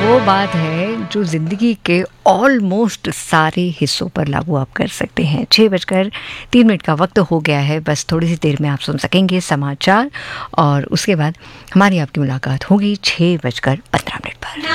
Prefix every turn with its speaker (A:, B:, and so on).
A: वो बात है जो ज़िंदगी के ऑलमोस्ट सारे हिस्सों पर लागू आप कर सकते हैं। 6:03 का वक्त हो गया है। बस थोड़ी सी देर में आप सुन सकेंगे समाचार और उसके बाद हमारी आपकी मुलाकात होगी 6:15 पर।